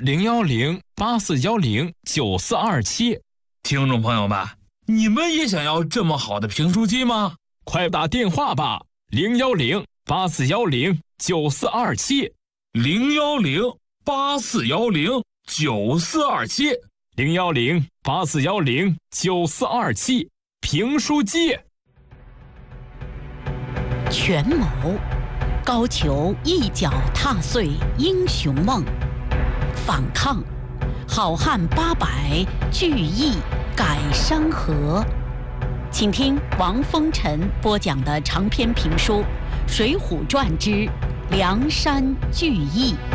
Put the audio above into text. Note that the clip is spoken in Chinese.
010-8410-9427。 听众朋友们，你们也想要这么好的评书机吗？ 快打电话吧，010-8410-9427。 010-8410-9427。 010-8410-9427。评书机。 权谋，高俅一脚踏碎英雄梦；反抗，好汉800聚义改山河。请听王风尘播讲的长篇评书《水浒传之梁山聚义》。